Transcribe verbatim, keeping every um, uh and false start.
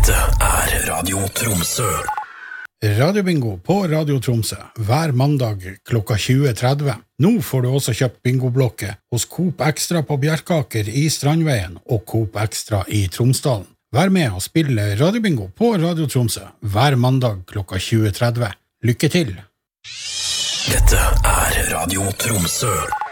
Dette er Radio Tromsø. Radiobingo på Radio Tromsø, hver mandag klokka tjue tretti. Nå får du også kjøpt bingoblokke hos Coop Extra på Bjerkaker i Strandveien og Coop Extra i Tromsdalen. Vær med og spille Radiobingo på Radio Tromsø, hver mandag klokka tjue tretti. Lykke til! Dette er Radio Tromsø.